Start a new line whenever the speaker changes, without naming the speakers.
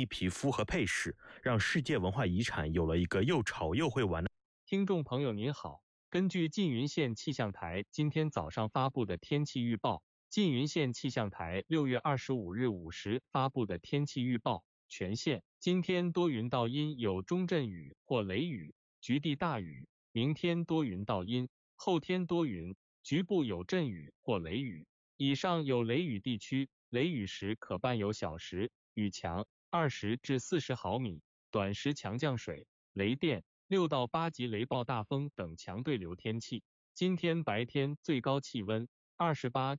益皮肤和配饰，让世界文化遗产有了一个又潮又会玩的。
听众朋友您好，根据缙云县气象台今天早上发布的天气预报，缙云县气象台6月25日5时发布的天气预报，全县今天多云到阴，有中阵雨或雷雨，局地大雨；明天多云到阴，后天多云，局部有阵雨或雷雨。以上有雷雨地区，雷雨时可伴有小时，雨强20至40毫米，短时强降水、雷电、6到8级雷暴大风等强对流天气。今天白天最高气温28